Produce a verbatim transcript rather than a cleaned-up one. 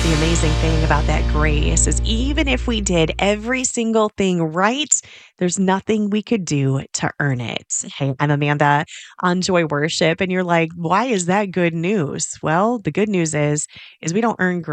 the amazing thing about that grace is even if we did every single thing right, there's nothing we could do to earn it. Hey, I'm Amanda on Joy Worship, and you're like, why is that good news? Well, the good news is, is we don't earn